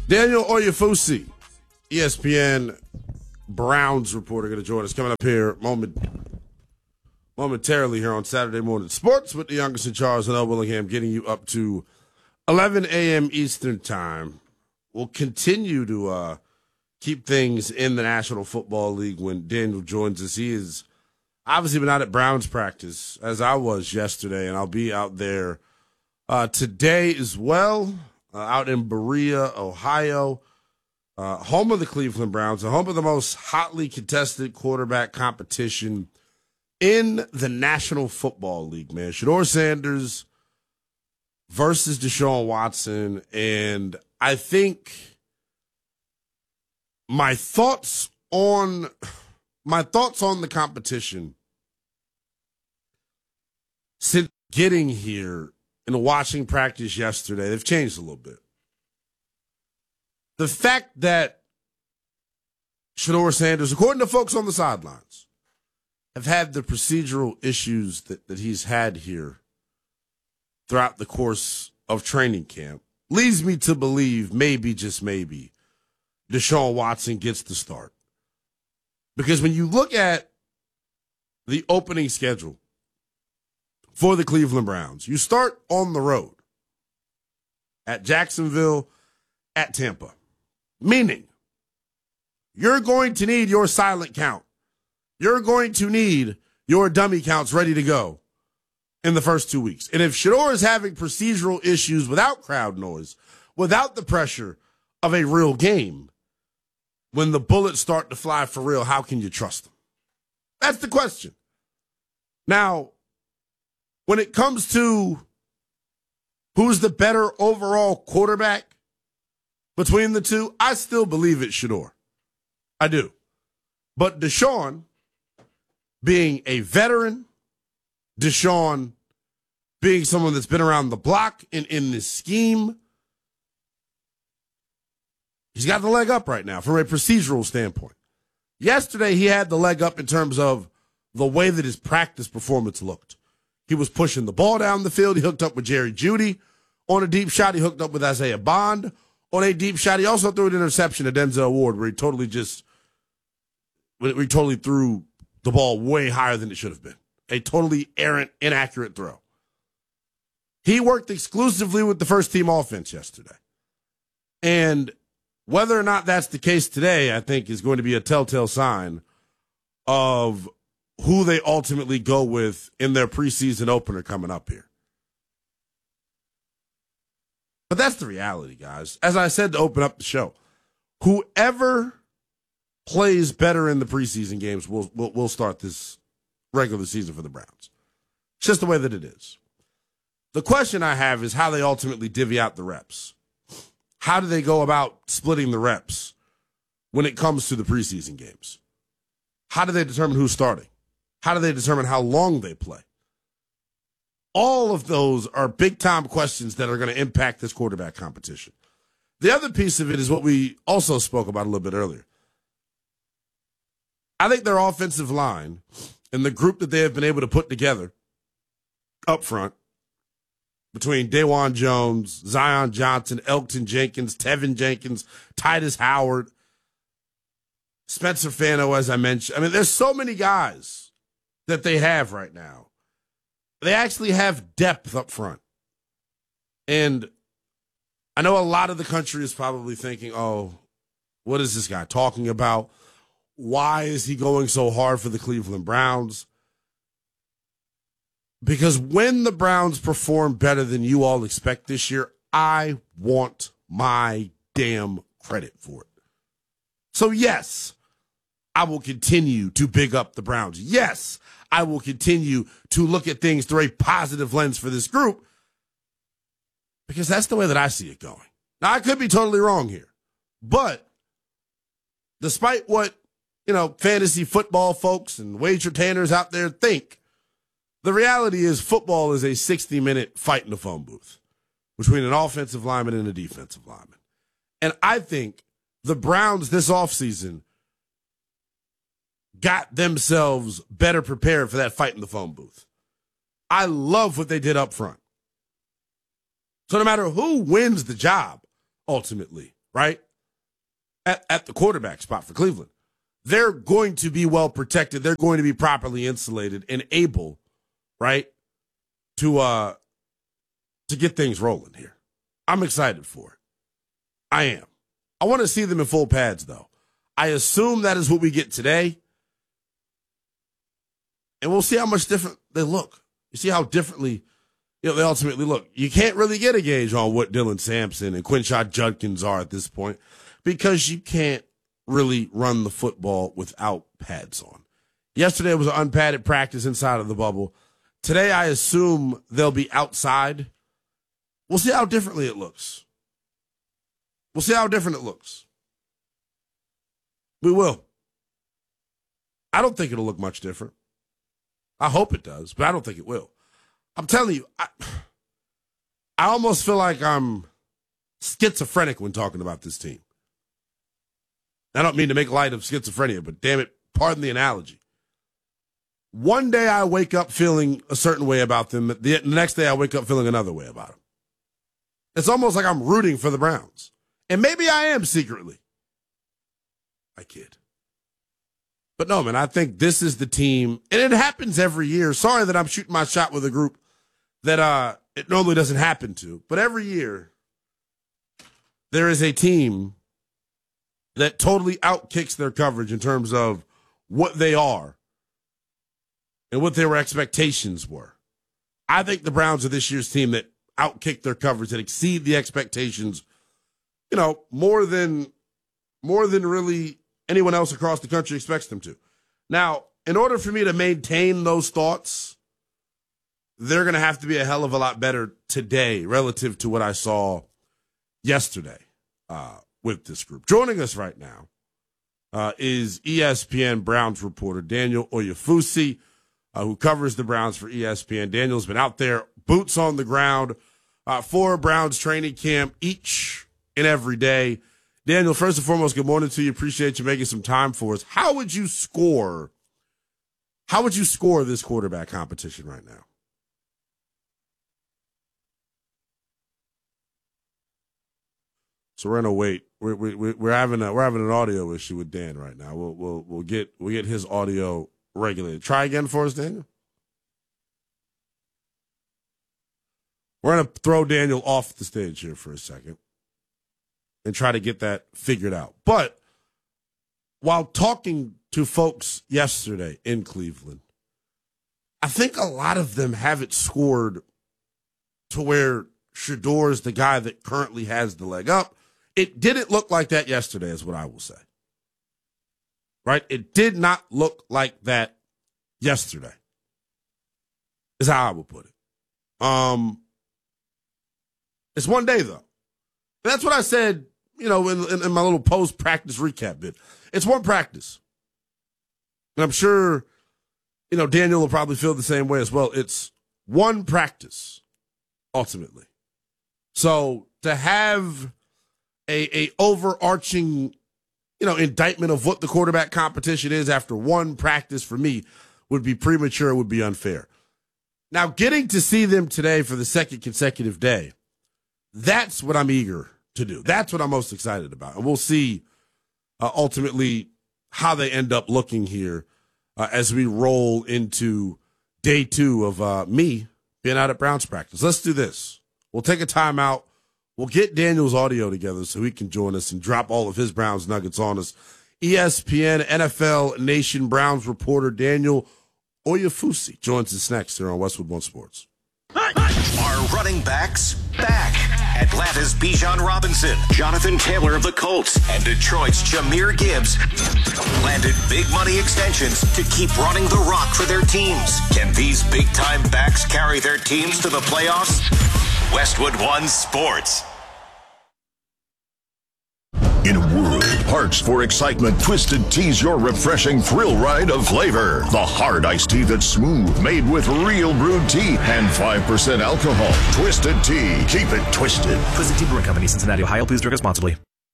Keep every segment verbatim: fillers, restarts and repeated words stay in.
Daniel Oyefusi, E S P N Browns reporter, going to join us coming up here moment, momentarily here on Saturday Morning Sports with the youngest in Charles and L. Willingham, getting you up to eleven a.m. Eastern Time. We'll continue to uh, keep things in the National Football League when Daniel joins us. He is obviously been out at Browns practice, as I was yesterday, and I'll be out there uh, today as well, uh, out in Berea, Ohio, uh, home of the Cleveland Browns, the home of the most hotly contested quarterback competition in the National Football League, man. Shedeur Sanders versus Deshaun Watson, and I think my thoughts on my thoughts on the competition since getting here and watching practice yesterday, they've changed a little bit. The fact that Shedeur Sanders, according to folks on the sidelines, have had the procedural issues that, that he's had here throughout the course of training camp leads me to believe maybe, just maybe, Deshaun Watson gets the start. Because when you look at the opening schedule for the Cleveland Browns, you start on the road at Jacksonville, at Tampa. Meaning, you're going to need your silent count. You're going to need your dummy counts ready to go in the first two weeks. And if Shedeur is having procedural issues without crowd noise, without the pressure of a real game, when the bullets start to fly for real, how can you trust them? That's the question. Now, when it comes to who's the better overall quarterback between the two, I still believe it's Shedeur. I do. But Deshaun, being a veteran, Deshaun being someone that's been around the block in, in this scheme, he's got the leg up right now from a procedural standpoint. Yesterday, he had the leg up in terms of the way that his practice performance looked. He was pushing the ball down the field. He hooked up with Jerry Jeudy on a deep shot. He hooked up with Isaiah Bond on a deep shot. He also threw an interception to Denzel Ward where he totally just, where he totally threw the ball way higher than it should have been. A totally errant, inaccurate throw. He worked exclusively with the first team offense yesterday. And whether or not that's the case today, I think is going to be a telltale sign of who they ultimately go with in their preseason opener coming up here. But that's the reality, guys. As I said to open up the show, whoever plays better in the preseason games will will will start this regular season for the Browns. It's just the way that it is. The question I have is how they ultimately divvy out the reps. How do they go about splitting the reps when it comes to the preseason games? How do they determine who's starting? How do they determine how long they play? All of those are big-time questions that are going to impact this quarterback competition. The other piece of it is what we also spoke about a little bit earlier. I think their offensive line and the group that they have been able to put together up front between DaJuan Jones, Zion Johnson, Elgton Jenkins, Tevin Jenkins, Titus Howard, Spencer Fano, as I mentioned. I mean, there's so many guys that they have right now. They actually have depth up front. And I know a lot of the country is probably thinking, oh, what is this guy talking about? Why is he going so hard for the Cleveland Browns? Because when the Browns perform better than you all expect this year, I want my damn credit for it. So yes, I will continue to big up the Browns. Yes, I will continue to look at things through a positive lens for this group because that's the way that I see it going. Now, I could be totally wrong here, but despite what, you know, fantasy football folks and wager tanners out there think, the reality is football is a sixty-minute fight in the phone booth between an offensive lineman and a defensive lineman. And I think the Browns this offseason got themselves better prepared for that fight in the phone booth. I love what they did up front. So no matter who wins the job, ultimately, right? At, at the quarterback spot for Cleveland. They're going to be well protected. They're going to be properly insulated and able, right, to uh to get things rolling here. I'm excited for it. I am. I want to see them in full pads, though. I assume that is what we get today. And we'll see how much different they look. You see how differently you know, they ultimately look. You can't really get a gauge on what Dylan Sampson and Quinshon Judkins are at this point because you can't really run the football without pads on. Yesterday was an unpadded practice inside of the bubble. Today, I assume they'll be outside. We'll see how differently it looks. We'll see how different it looks. We will. I don't think it'll look much different. I hope it does, but I don't think it will. I'm telling you, I, I almost feel like I'm schizophrenic when talking about this team. I don't mean to make light of schizophrenia, but damn it, pardon the analogy. One day I wake up feeling a certain way about them. The next day I wake up feeling another way about them. It's almost like I'm rooting for the Browns. And maybe I am secretly. I kid. But no, man, I think this is the team, and it happens every year. Sorry that I'm shooting my shot with a group that uh, it normally doesn't happen to. But every year, there is a team that totally outkicks their coverage in terms of what they are and what their expectations were. I think the Browns are this year's team that outkick their coverage, that exceed the expectations, you know, more than more than really anyone else across the country expects them to. Now, in order for me to maintain those thoughts, they're going to have to be a hell of a lot better today relative to what I saw yesterday uh, with this group. Joining us right now uh, is E S P N Browns reporter Daniel Oyefusi, uh, who covers the Browns for E S P N. Daniel's been out there, boots on the ground, uh, for Browns training camp each and every day. Daniel, first and foremost, good morning to you. Appreciate you making some time for us. How would you score? How would you score this quarterback competition right now? So we're gonna wait. We're we're we're having a we're having an audio issue with Dan right now. We'll we'll we'll get we'll get his audio regulated. Try again for us, Daniel. We're gonna throw Daniel off the stage here for a second and try to get that figured out. But while talking to folks yesterday in Cleveland, I think a lot of them have it scored to where Shedeur is the guy that currently has the leg up. It didn't look like that yesterday, is what I will say. Right? It did not look like that yesterday, is how I would put it. Um, it's one day, though. That's what I said, you know, in, in, in my little post-practice recap bit. It's one practice. And I'm sure, you know, Daniel will probably feel the same way as well. It's one practice, ultimately. So to have a, a overarching, you know, indictment of what the quarterback competition is after one practice for me would be premature, would be unfair. Now, getting to see them today for the second consecutive day, that's what I'm eager to do. That's what I'm most excited about. And we'll see uh, ultimately how they end up looking here uh, as we roll into day two of uh, me being out at Browns practice. Let's do this. We'll take a timeout. We'll get Daniel's audio together so he can join us and drop all of his Browns nuggets on us. E S P N N F L Nation Browns reporter Daniel Oyefusi joins us next here on Westwood One Sports. Are running backs back? Atlanta's Bijan Robinson, Jonathan Taylor of the Colts, and Detroit's Jahmyr Gibbs landed big money extensions to keep running the rock for their teams. Can these big-time backs carry their teams to the playoffs? Westwood One Sports. In a world parched for excitement, Twisted Tea's your refreshing thrill ride of flavor. The hard iced tea that's smooth, made with real brewed tea and five percent alcohol. Twisted Tea. Keep it twisted. Twisted Tea Brewing Company, Cincinnati, Ohio. Please drink responsibly.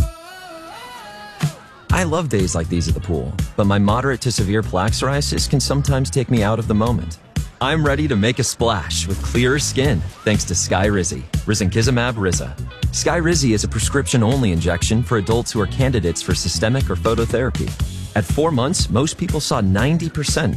I love days like these at the pool, but my moderate to severe plaque psoriasis can sometimes take me out of the moment. I'm ready to make a splash with clearer skin thanks to Skyrizi, Risankizumab Riza. Skyrizi is a prescription-only injection for adults who are candidates for systemic or phototherapy. At four months, most people saw ninety percent